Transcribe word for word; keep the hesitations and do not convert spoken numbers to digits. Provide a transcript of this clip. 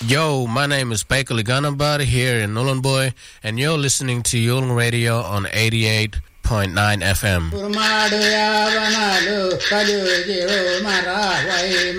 Yo, my name is Baker Liganabad here in Nulanboy, and you're listening to Yulung Radio on eighty-eight point nine F M.